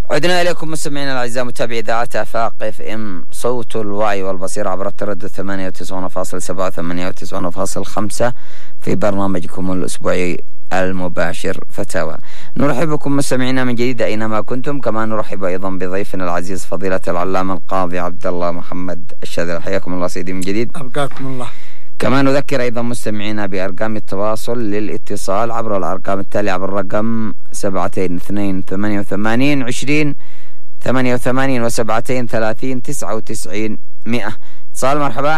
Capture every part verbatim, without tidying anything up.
عدنا إليكم مستمعينا الأعزاء متابعي إذاعة آفاق اف ام صوت الوعي والبصيرة عبر التردد ثمانية وتسعون فاصلة سبعة وثمانية وتسعون فاصلة خمسة في برنامجكم الأسبوعي المباشر فتاوى. نرحب بكم مستمعينا من جديد أينما كنتم، كما نرحب أيضا بضيفنا العزيز فضيلة العلامة القاضي عبد الله محمد الشاذلي. حياكم الله سيدي من جديد. أبقاكم الله. كما نذكر أيضا مستمعينا بأرقام التواصل للاتصال عبر الأرقام التالية عبر الرقم سبعتين اثنين ثمانية وثمانين عشرين ثمانية وثمانين وسبعتين ثلاثين تسعة وتسعين مئة. اتصال مرحبا.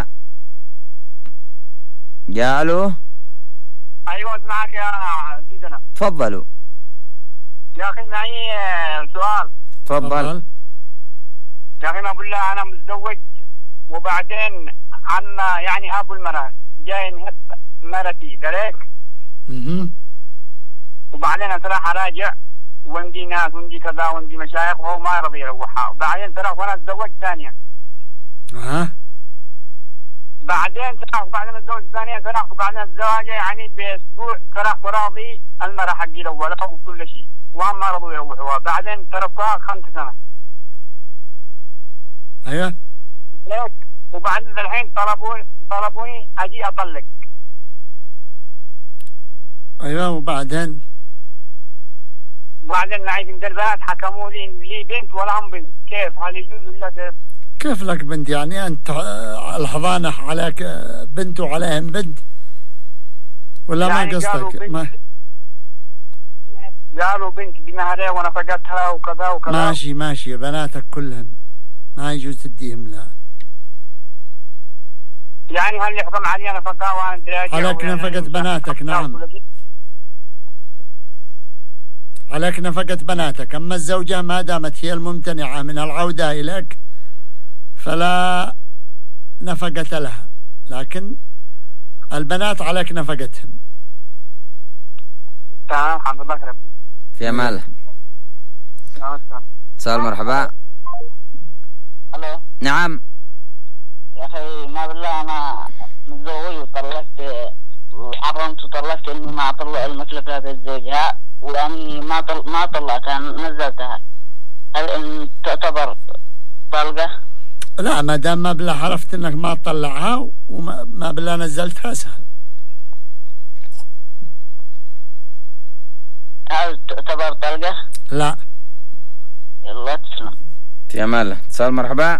يا ألو. أيوة اسمعك يا سيدنا. تفضلوا يا أخي معي سؤال. تفضل. يا أخي ما أقول له أنا متزوج وبعدين عم يعني أبو المرأة جاي نهب مرتي دريك. اها. وبعدين أنا صراحة راجع وندي ناس وندي كذا وندي مشايخ وهو ما يرضى يروحها، وبعدين صراحة وأنا أتزوج ثانية. أها. بعدين صراحة وبعدين أتزوج ثانية صراحة وبعدين الزواج يعني بأسبوع صراحة راضي المرأة حقي الأولى وكل شيء وهم ما رضوا يروحوها، بعدين تركوها خمس سنة. أيوه. ليك وبعدين الحين طلبوني طلبوني أجي أطلق. أيوه وبعدين وبعدين نعيد عند البنات حكموا لي لي بنت ولا هم بنت، كيف هل يجوز ولا كيف؟ كيف لك بنت؟ يعني أنت الحضانة عليك بنت وعليهم بنت ولا يعني ما قصدك؟ ما قالوا بنت بمهرها ونفقتها وكذا وكذا. ماشي ماشي، بناتك كلهم ما يجوز تديهم لا. يعني هل يحكم علي نفقة وأنا دراجة؟ عليك نفقة بناتك. نعم عليك نفقة بناتك، أما الزوجة ما دامت هي الممتنعة من العودة إليك فلا نفقة لها، لكن البنات عليك نفقتهم. تمام الحمد لله ربي. في أمان الله. اتصال مرحبا. الو. نعم يا اخي ما بالله انا متزوج وطلقت وحرمت وطلقت اني ما اطلق المكلفات لزوجها واني ما طل... ما طلقتها نزلتها، هل ان تعتبر طلقه؟ لا ما دام ما بلا عرفت انك ما تطلعها وما ما بلا نزلتها سهل. هل تعتبر طلقه؟ لا. يلا تسلم. في أمان الله. اتصال مرحبا.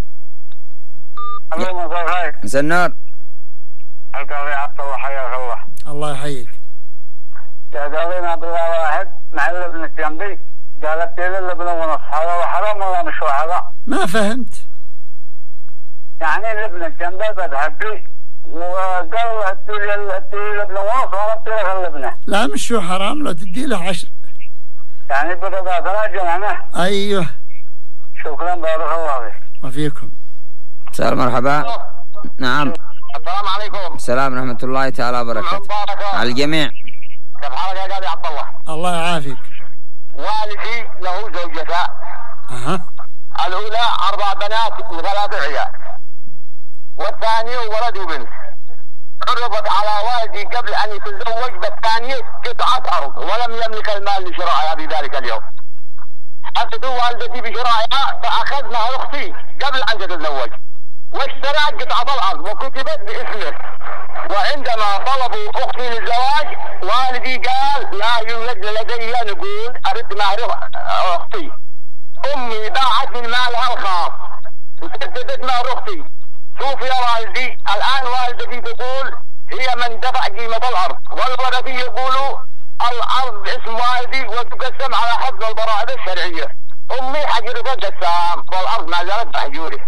الله مساء الخير. مساء النور. القاضي عبد الله حياك الله. الله يحييك. يا قاضي عبد الله واحد مع الابن جنبي قالت لي الابن ونص، هذا حرام ولا مش حرام؟ ما فهمت. يعني الابن جنبي بتحبي وقال هاتي لي هاتي لي الابن ونص وانا ادي لك الابنه. لا مش شو حرام لو تدي له عشر. يعني بقى ثلاث جمعنا. ايوه. شكرا بارك الله فيك. وفيكم. اتصال مرحبا. نعم. السلام عليكم. السلام ورحمة الله تعالى وبركاته. على الجميع. كيف حالك يا قاضي عبد الله؟ الله يعافيك. والدي له زوجته. اها. الأولى أربع بنات وثلاث عيال، والثانية ولد وبنت. عرضت على والدي قبل أن يتزوج بالثانية قطعة أرض ولم يملك المال لشرائها في ذلك اليوم. حتى والدتي بشرائها فأخذنا أختي قبل أن تتزوج واشترت قطعة الأرض وكتبت باسمه، وعندما طلبوا أختي للزواج والدي قال لا يوجد لدي نقود أرد مهر أختي. أمي باعت من مالها الخاص وسددت مهر أختي. شوف يا والدي الآن والدتي تقول هي من دفع قيمة الأرض، والولدي يقولوا الأرض باسم والدي وتقسم على حفظ البراءة الشرعية. أمي حجرتها قسام والأرض ما زالت محجورة.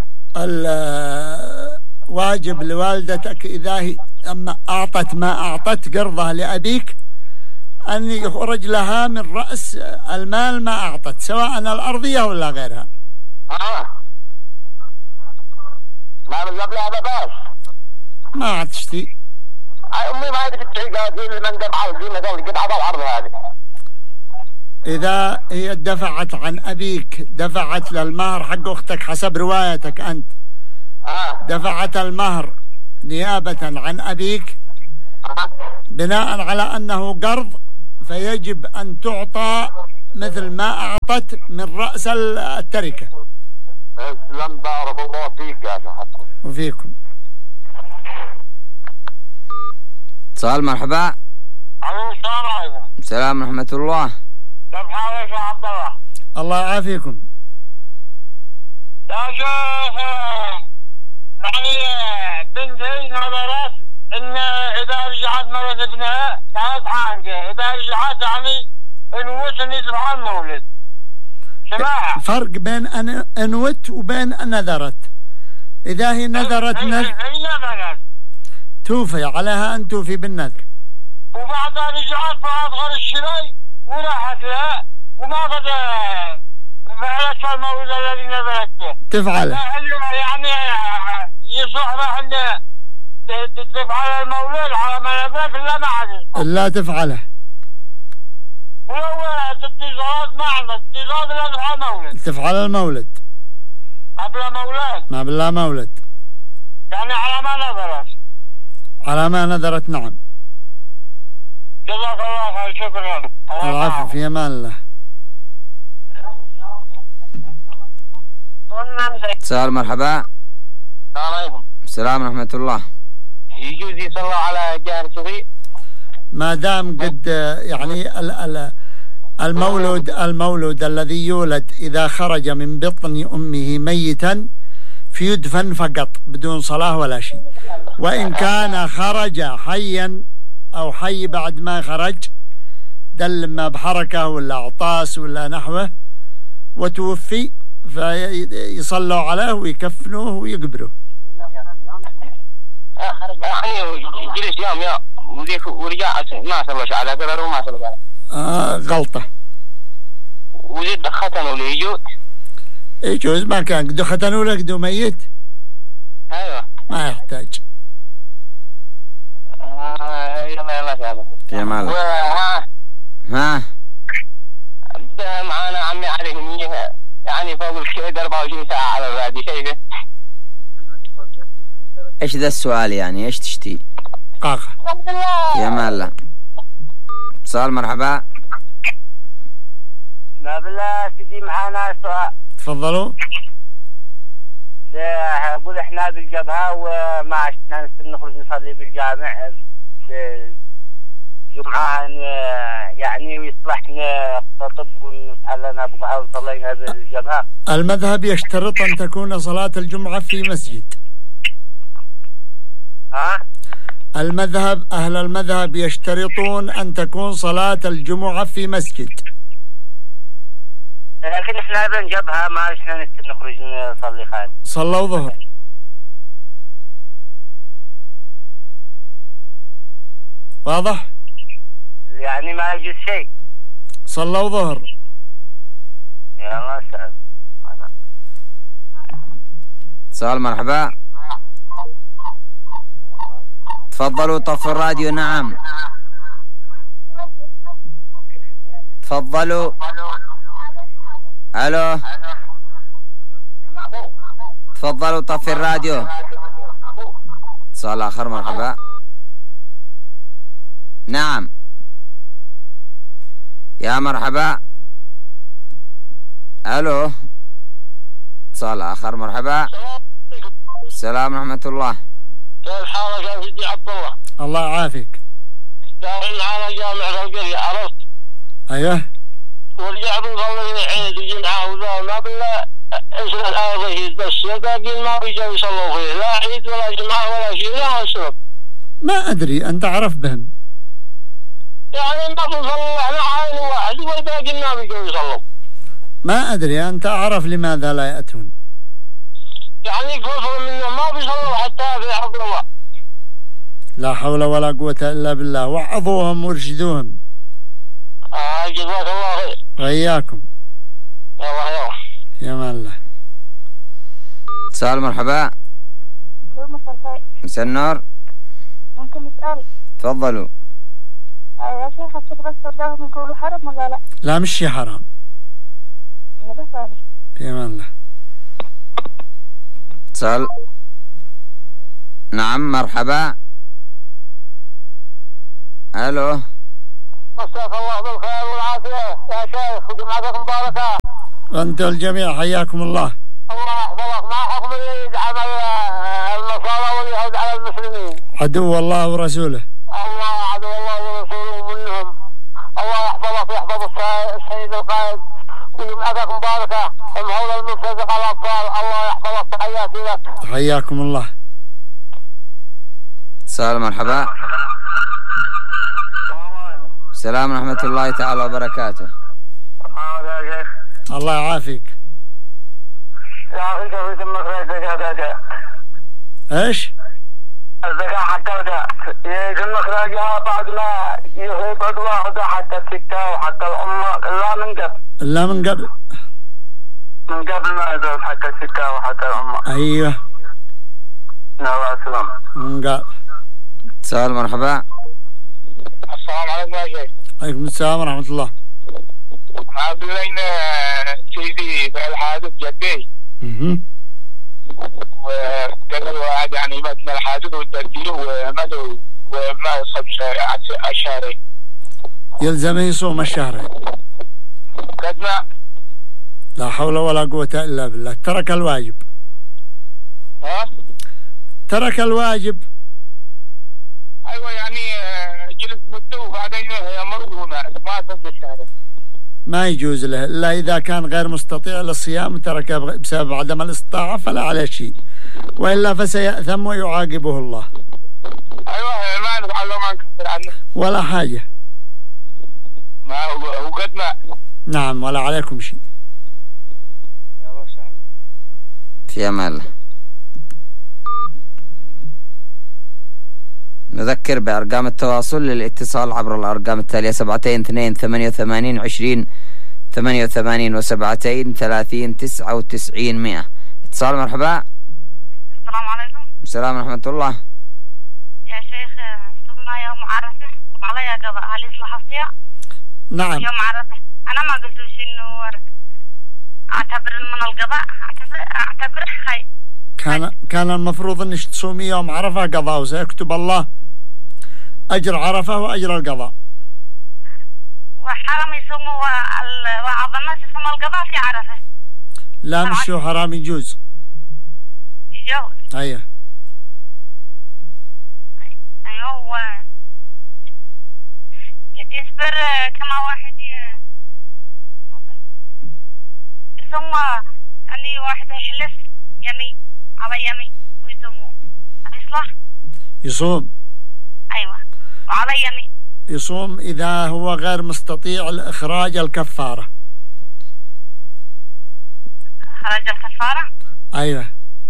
الواجب لوالدتك إذا هي أما أعطت ما أعطت قرضها لأبيك أن يخرج لها من رأس المال ما أعطت، سواء الأرضية ولا غيرها. آه ما بالله بلا بس ما عاد تشتي. أمي ما تشتري قالت لي من دفع القيمة قطعة الأرض هذه. إذا هي دفعت عن أبيك دفعت للمهر حق أختك حسب روايتك أنت. آه. دفعت المهر نيابة عن أبيك بناء على أنه قرض، فيجب أن تعطى مثل ما أعطت من رأس التركة. اسلم بارك الله فيك يا شيخ. وفيكم. اتصال مرحبا. السلام عليكم. السلام ورحمة الله. كيف حالك يا عبد الله؟ الله يعافيكم. يا شيخ يعني بنتي نظرت ان اذا رجعت مرت ابنها كانت حامله، اذا رجعت يعني انوت ان يذبح المولد. سماع فرق بين أن انوت وبين نذرت. اذا هي نذرت نذر هي نذرت توفي عليها ان توفي بالنذر. وبعدها رجعت فاصغر الشري وراحت لها وما قد فعلت المولد الذي نذرت به. تفعله. يعني يصح له تفعل المولد على ما نذرت الا ما عاد. لا تفعله. ولو اتصالات ما عندك اتصالات لا تفعل مولد. تفعل المولد. قبل مولد. ما بالله مولد. يعني على ما نذرت. على ما نذرت نعم. جزاك الله خير. شكرا. العفو في امان الله. اتصال مرحبا. السلام عليكم. السلام ورحمة الله. يجوز يصلى على جار صغير؟ ما دام قد يعني المولود المولود الذي يولد إذا خرج من بطن أمه ميتا فيدفن فقط بدون صلاة ولا شيء. وإن كان خرج حيا أو حي بعد ما خرج دل ما بحركة ولا عطاس ولا نحوه وتوفي فيصلوا عليه ويكفنوه ويقبروه. يعني جلس يوم يا ورجع ما صلى على قبره وما صلى عليه. آه غلطة. وزيد ختنوا لي يجوز؟ يجوز ما كان قدو ختنوا له قدو ميت. ايوه. ما يحتاج. آه يلا يلا شباب. يا مالك. ها ها معانا عمي علي منيها يعني فوق الشهد أربعة وعشرين ساعة على الرادي شايفه. ايش ذا السؤال يعني ايش تشتي؟ قاقة. يا مالا. اتصال مرحبا. ما بالله سيدي معانا سؤال. تفضلوا. اقول احنا بالجبهة وما عشنا نخرج نصلي بالجامع بالجمعة يعني ويصلح نخطب ونسأل لنا بقعة وصلينا بالجبهة. المذهب يشترط أن تكون صلاة الجمعة في مسجد. ها؟ المذهب أهل المذهب يشترطون أن تكون صلاة الجمعة في مسجد. لكن احنا بنجبهة ما عشنا نخرج نصلي خارج. صلوا ظهر. واضح؟ يعني ما يجوز شيء. صلوا ظهر. يا استاذ. اتصال مرحبا. تفضلوا طف الراديو. نعم تفضلوا. الو تفضلوا طف الراديو. اتصال اخر. مرحبا. نعم يا مرحبا. الو اتصال اخر. مرحبا. السلام ورحمة الله. كيف حالك يا سيدي عبد الله؟ الله يعافيك. داخل على جامع في القرية عرفت؟ ايوه. ورجعت نصلي العيد الجمعة وذا ما بالله اسم الآية رشيد بس الباقيين ما بيجوا يصلوا فيه لا عيد ولا جمعة ولا شيء. لا السبب؟ ما أدري أنت عرف بهم. يعني ما بنصلي احنا عين واحد والباقيين ما بيجوا يصلوا. ما أدري أنت أعرف لماذا لا يأتون. يعني كفر منهم ما بيصلوا حتى في حق الله. لا حول ولا قوة إلا بالله. وعظوهم وارشدوهم. آه جزاك الله خير. وإياكم. يلا يلا. في أمان الله. اتصال مرحبا. مساء النور. ممكن نسأل؟ تفضلوا. يا شيخ الصبغة السوداء يقولوا حرام ولا لا؟ لا مش شي حرام. في أمان الله. اتصال. نعم مرحبا. الو مساك الله بالخير والعافية يا شيخ وجمعتك مباركة. وأنتم الجميع حياكم الله. الله يحفظك. ما حكم اللي يدعم النصارى واليهود على المسلمين؟ عدو الله ورسوله. الله عدو الله ورسوله منهم. الله يحفظك ويحفظ السيد القائد وجمعتك مباركة. المولى المرتزق على الأطفال. الله يحفظك. تحياتي لك. حياكم الله. سلام مرحبا. السلام ورحمة الله تعالى وبركاته. يا شيخ. الله يعافيك. يعافيك في دمك الزكاة. ايش؟ الزكاة حتى يدمك راجعها بعد ما يبعد واحدة حتى السكة وحتى الأمة لا من قبل. لا من قبل. من قبل ما يدعو حتى السكة وحتى الأمة. ايوه. نعم السلام. من قبل. سلام مرحبا. السلام عليكم يا شيخ. عليكم السلام ورحمة الله. عبد الله سيدي في الحادث جدي. اها. وقال واحد يعني مثل الحادث والتسجيل ومدعو وما يصب الشهرين. يلزم يصوم الشهرين. كدنا. لا حول ولا قوة إلا بالله. ترك الواجب. ها؟ ترك الواجب. ايوه يعني جلس مدة وبعدين يمرض وما ما صب الشهرين. ما يجوز له إلا إذا كان غير مستطيع للصيام وترك بسبب عدم الاستطاعة فلا عليه شيء، وإلا فسيأثم ويعاقبه الله. أيوة ما نفعل ما نكفر عنه ولا حاجة. ما هو قد ما. نعم ولا عليكم شيء. في أمان الله. نذكر بأرقام التواصل للاتصال عبر الأرقام التالية: سبعتين اثنين ثمانية وثمانين عشرين ثمانية وثمانين وسبعتين ثلاثين تسعة وتسعين مئة. اتصال مرحبا. السلام عليكم. السلام ورحمة الله. يا شيخ صرنا يوم عرفة وعلى يا قضاء هل يصلح الصيام؟ نعم. يوم عرفة أنا ما قلت وش إنه أعتبر من القضاء أعتبر أعتبر خير. كان كان المفروض انك تصومي يوم عرفة قضاء، وسيكتب الله أجر عرفة وأجر القضاء. وحرام يصوموا وبعض الناس يصوموا القضاء في عرفة. لا مش شو حرام، يجوز. يجوز. أيه. أيوه يصبر كما واحد يصوم يعني واحد يحلف يمين على يمين ويصوموا يصلح؟ يصوم. أيوة وعلى يمين. يصوم إذا هو غير مستطيع لإخراج الكفارة. خرج الكفارة؟ أيوة.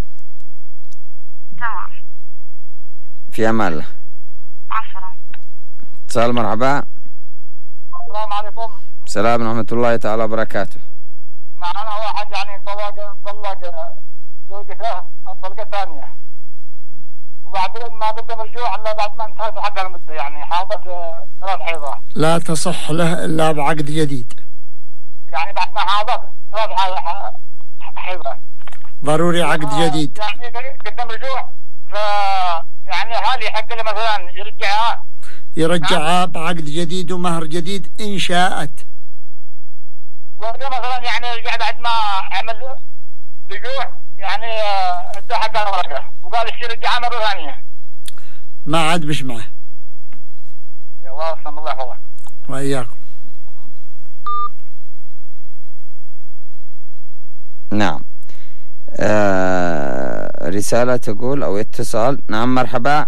تمام. في أمان الله. مع السلامة. اتصال مرحبا. السلام عليكم. السلام ورحمة الله تعالى وبركاته. معنا واحد يعني طلق طلق زوجته الطلقة الثانية وبعدين ما قدم رجوع إلا بعد ما انتهت حق المدة، يعني حاضت ثلاث حيضات. لا تصح له إلا بعقد جديد. يعني بعد ما حاضت ثلاث حيضات ضروري عقد جديد. يعني قدم رجوع ف يعني هل يحق له مثلا يرجعها؟ يرجعها بعقد جديد ومهر جديد إن شاءت. وإذا مثلا يعني رجع بعد ما عمل رجوع يعني ادى حق الورقة وقال الشيء رجعها مرة ثانية، ما عاد بش معه. يا الله سلام الله والله. وإياكم. نعم. آه رسالة تقول أو اتصال. نعم مرحبا.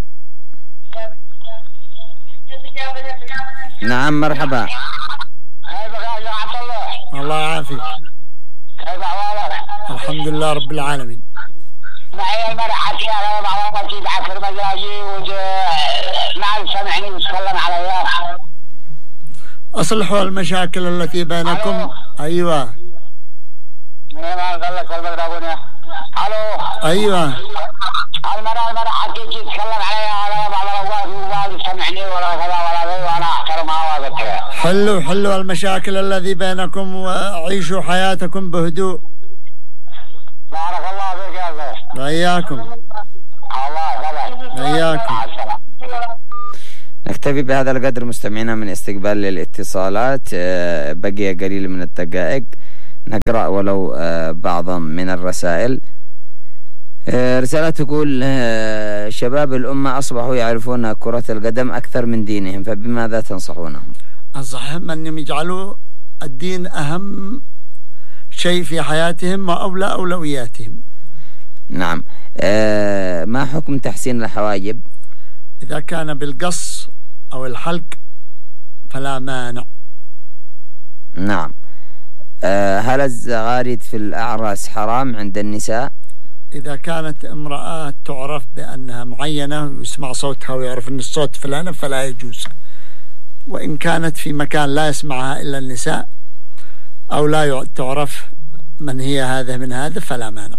نعم مرحبا. يا عبد الله. الله يعافيك. كيف أحوالك؟ الحمد لله رب العالمين. معي المرح حكي على بعض الشيء عكر مزاجي وما سمعني وتكلم علي. أصلحوا المشاكل التي بينكم. أيوة. ما قال لك المدربون. الو. أيوة. المرة المرة حكي تتكلم علي على بعض الأوقات وما سمعني ولا كذا ولا ذي وأنا أحترمها وقتها. حلوا حلوا المشاكل الذي بينكم وعيشوا حياتكم بهدوء. بارك الله فيك يا أخي. وإياكم. الله يسلمك. وإياكم. مع السلامة. نكتفي بهذا القدر مستمعينا من استقبال للاتصالات. بقي قليل من الدقائق نقرأ ولو بعضا من الرسائل. رسالة تقول: شباب الأمة أصبحوا يعرفون كرة القدم أكثر من دينهم، فبماذا تنصحونهم؟ أنصحهم أنهم يجعلوا الدين أهم شيء في حياتهم وأولى أولوياتهم. نعم. آه ما حكم تحسين الحواجب؟ إذا كان بالقص أو الحلق فلا مانع. نعم. آه هل الزغاريد في الأعراس حرام عند النساء؟ إذا كانت امرأة تعرف بأنها معينة ويسمع صوتها ويعرف أن الصوت فلانة فلا يجوز، وإن كانت في مكان لا يسمعها إلا النساء أو لا تعرف من هي هذا من هذا فلا مانع.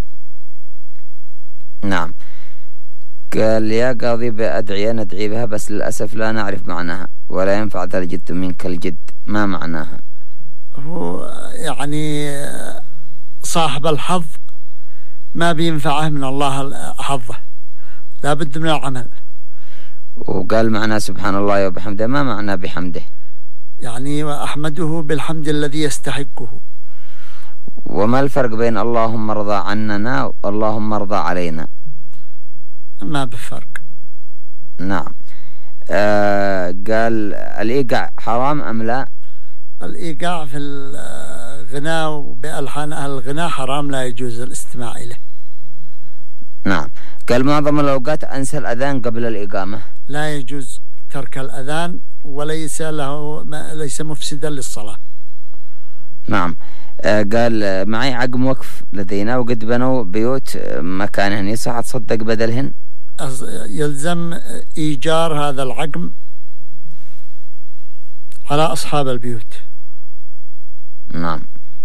نعم. قال: يا قاضي بأدعية ندعي بها بس للأسف لا نعرف معناها ولا ينفع ذا الجد منك الجد، ما معناها؟ هو يعني صاحب الحظ ما بينفعه من الله حظه، لا بد من العمل. وقال معنا سبحان الله وبحمده، ما معنى بحمده؟ يعني وأحمده بالحمد الذي يستحقه. وما الفرق بين اللهم ارضى عننا واللهم ارضى علينا؟ ما بفرق. نعم. آه قال: الإيقاع حرام أم لا؟ الإيقاع في الغناء وبألحان أهل الغناء حرام، لا يجوز الاستماع إليه. نعم. قال: معظم الأوقات أنسى الأذان قبل الإقامة. لا يجوز ترك الأذان وليس له ليس مفسدا للصلاة. نعم. آه قال: معي عقم وقف لدينا وقد بنوا بيوت مكانهن، يصح تصدق بدلهن؟ يلزم إيجار هذا العقم على أصحاب البيوت. نعم.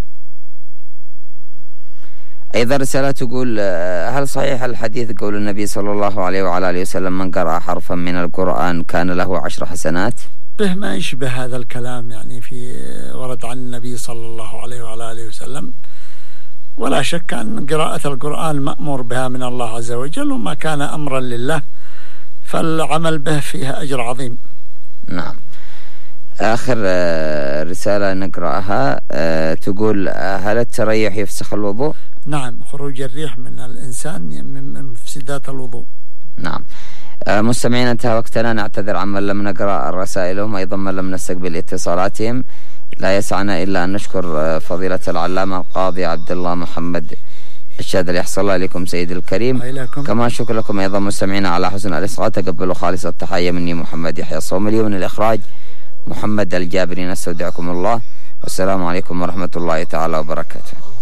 أيضا رسالة تقول: هل صحيح الحديث قول النبي صلى الله عليه وعلى آله وسلم من قرأ حرفا من القرآن كان له عشر حسنات؟ به ما يشبه هذا الكلام، يعني في ورد عن النبي صلى الله عليه وعلى آله وسلم، ولا شك أن قراءة القرآن مأمور بها من الله عز وجل، وما كان أمرا لله فالعمل به فيها أجر عظيم. نعم. آخر رسالة نقرأها تقول: هل التريح يفسخ الوضوء؟ نعم، خروج الريح من الإنسان من مفسدات الوضوء. نعم. مستمعين، انتهى وقتنا، نعتذر عمن لم نقرأ رسائلهم، أيضا من لم نستقبل اتصالاتهم. لا يسعنا إلا أن نشكر فضيلة العلامة القاضي عبد الله محمد الشاذلي. أحسن الله إليكم سيد الكريم. إليكم. كما شكر لكم أيضا مستمعينا على حسن الإصغاء. تقبلوا خالص التحية مني محمد يحيى الصوملي، ومن الإخراج محمد الجابري. نستودعكم الله، والسلام عليكم ورحمة الله تعالى وبركاته.